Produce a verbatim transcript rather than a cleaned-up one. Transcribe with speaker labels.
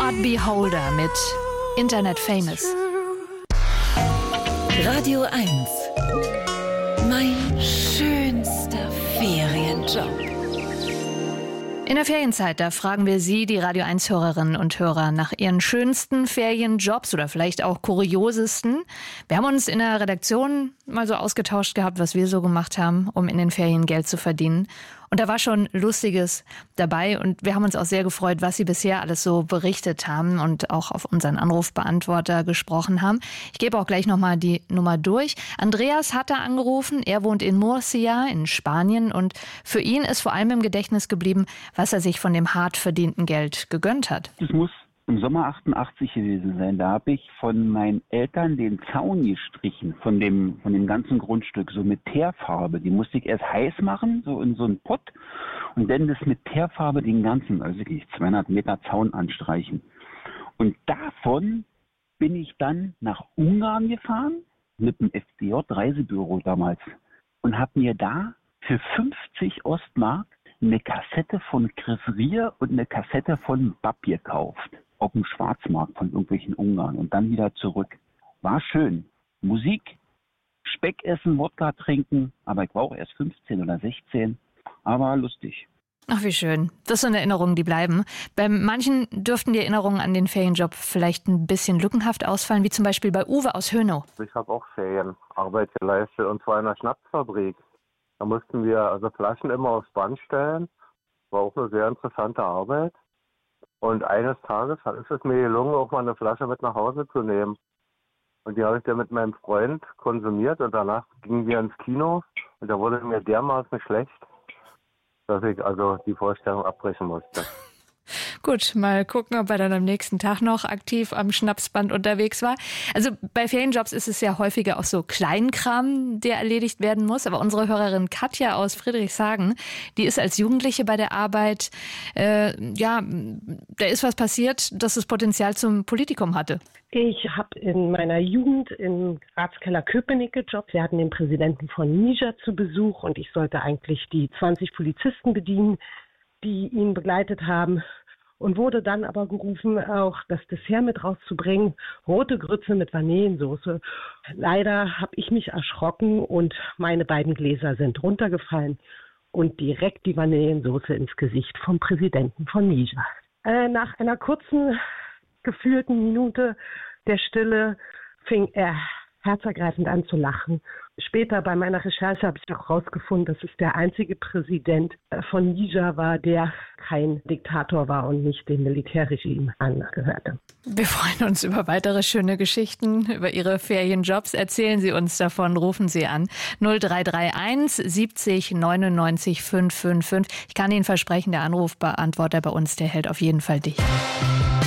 Speaker 1: Todd Beholder mit Internet Famous.
Speaker 2: Radio eins. Mein schönster Ferienjob.
Speaker 1: In der Ferienzeit, da fragen wir Sie, die Radio eins Hörerinnen und Hörer, nach Ihren schönsten Ferienjobs oder vielleicht auch kuriosesten. Wir haben uns in der Redaktion mal so ausgetauscht gehabt, was wir so gemacht haben, um in den Ferien Geld zu verdienen. Und da war schon Lustiges dabei und wir haben uns auch sehr gefreut, was Sie bisher alles so berichtet haben und auch auf unseren Anrufbeantworter gesprochen haben. Ich gebe auch gleich nochmal die Nummer durch. Andreas hat da angerufen, er wohnt in Murcia in Spanien und für ihn ist vor allem im Gedächtnis geblieben, was er sich von dem hart verdienten Geld gegönnt hat.
Speaker 3: Das muss im Sommer achtundachtzig gewesen sein. Da habe ich von meinen Eltern den Zaun gestrichen, von dem, von dem ganzen Grundstück, so mit Teerfarbe. Die musste ich erst heiß machen, so in so einen Pott, und dann das mit Teerfarbe den ganzen, also wirklich zweihundert Meter Zaun anstreichen. Und davon bin ich dann nach Ungarn gefahren, mit dem F D J-Reisebüro damals, und habe mir da für fünfzig Ostmark eine Kassette von Chris Ria und eine Kassette von Bab gekauft. Auf dem Schwarzmarkt von irgendwelchen Ungarn und dann wieder zurück. War schön. Musik, Speck essen, Wodka trinken, aber ich war auch erst fünfzehn oder sechzehn, aber lustig.
Speaker 1: Ach, wie schön. Das sind Erinnerungen, die bleiben. Bei manchen dürften die Erinnerungen an den Ferienjob vielleicht ein bisschen lückenhaft ausfallen, wie zum Beispiel bei Uwe aus Hönow.
Speaker 4: Ich habe auch Ferienarbeit geleistet und zwar in einer Schnapsfabrik. Da mussten wir also Flaschen immer aufs Band stellen. War auch eine sehr interessante Arbeit. Und eines Tages ist es mir gelungen, auch mal eine Flasche mit nach Hause zu nehmen. Und die habe ich dann mit meinem Freund konsumiert und danach gingen wir ins Kino und da wurde mir dermaßen schlecht, dass ich also die Vorstellung abbrechen musste.
Speaker 1: Gut, mal gucken, ob er dann am nächsten Tag noch aktiv am Schnapsband unterwegs war. Also bei Ferienjobs ist es ja häufiger auch so Kleinkram, der erledigt werden muss. Aber unsere Hörerin Katja aus Friedrichshagen, die ist als Jugendliche bei der Arbeit, äh, ja, da ist was passiert, dass es Potenzial zum Politikum hatte.
Speaker 5: Ich habe in meiner Jugend im Ratskeller Köpenick gejobbt. Wir hatten den Präsidenten von Niger zu Besuch und ich sollte eigentlich die zwanzig Polizisten bedienen, die ihn begleitet haben, und wurde dann aber gerufen, auch das Dessert mit rauszubringen, rote Grütze mit Vanillensoße. Leider habe ich mich erschrocken und meine beiden Gläser sind runtergefallen und direkt die Vanillensoße ins Gesicht vom Präsidenten von Niger. Äh, nach einer kurzen, gefühlten Minute der Stille fing er herzergreifend an zu lachen. Später bei meiner Recherche habe ich auch herausgefunden, dass es der einzige Präsident von Niger war, der kein Diktator war und nicht dem Militärregime angehörte.
Speaker 1: Wir freuen uns über weitere schöne Geschichten, über Ihre Ferienjobs. Erzählen Sie uns davon, rufen Sie an. null drei drei eins siebzig neunundneunzig fünfhundertfünfundfünfzig. Ich kann Ihnen versprechen, der Anrufbeantworter bei uns, der hält auf jeden Fall dicht.